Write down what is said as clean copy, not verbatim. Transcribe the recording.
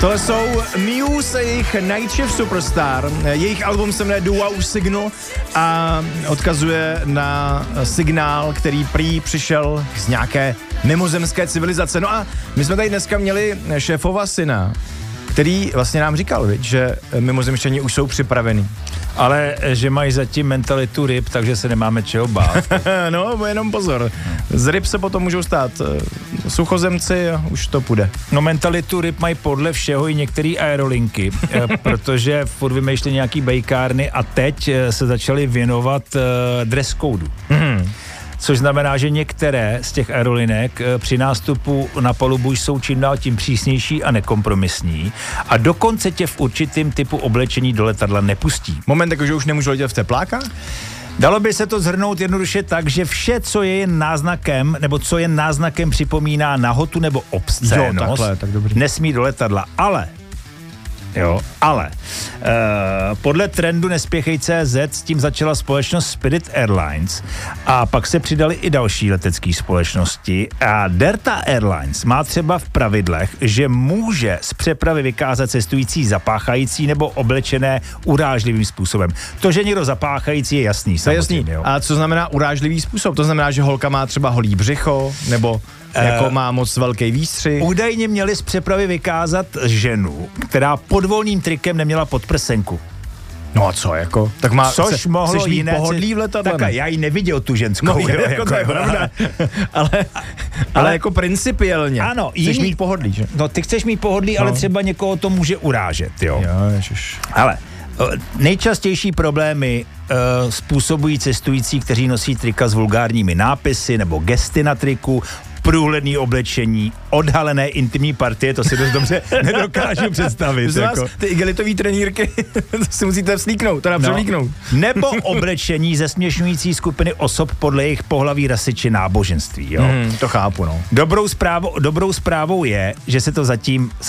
Tohle jsou Muse, jejich Night Shift Superstar. Jejich album se jmenuje Wow Signal a odkazuje na signál, který prý přišel z nějaké mimozemské civilizace. No a my jsme tady dneska měli šéfova syna, který vlastně nám říkal, že mimozemšťani už jsou připravení. Ale že mají zatím mentalitu ryb, takže se nemáme čeho bát. No, jenom pozor. Z ryb se potom můžou stát suchozemci a už to půjde. No, mentalitu ryb mají podle všeho i některé aerolinky, protože furt vymýšleli nějaký bejkárny a teď se začali věnovat dress codeu. Což znamená, že některé z těch aerolinek při nástupu na palubu jsou čím dál tím přísnější a nekompromisní a dokonce tě v určitým typu oblečení do letadla nepustí. Moment, takže už nemůžu letět v teplákách? Dalo by se to shrnout jednoduše tak, že vše, co je jen náznakem, nebo co jen náznakem připomíná nahotu nebo obscénnost, nesmí do letadla, ale podle trendu Nespěchej.cz s tím začala společnost Spirit Airlines a pak se přidali i další letecké společnosti a Delta Airlines má třeba v pravidlech, že může z přepravy vykázat cestující zapáchající nebo oblečené urážlivým způsobem. To, že někdo zapáchající, je jasný. To je jasný. A co znamená urážlivý způsob? To znamená, že holka má třeba holý břicho, nebo jako má moc velký výstřih. Údajně měli z přepravy vykázat ženu, která pod volným trikem neměla podprsenku. No a co, jako? Tak má, což mohlo jiné pohodlí v letadle. Tak já ji neviděl tu ženskou. No, jako to je pravda. ale jako principiálně. Ano. Chceš mít pohodlí, že? No, ty chceš mít pohodlí, ale třeba někoho to může urážet, jo. Ježiš. Ale nejčastější problémy způsobují cestující, kteří nosí trika s vulgárními nápisy nebo gesty na triku, průhledný oblečení, odhalené intimní partie, to si dost dobře nedokážu představit. Jako. Ty igelitový trenýrky, to si musíte vslíknout, teda převlíknout. Nebo oblečení zesměšňující skupiny osob podle jejich pohlaví, rasy či náboženství. Jo? To chápu, no. Dobrou zprávou je, že se to zatím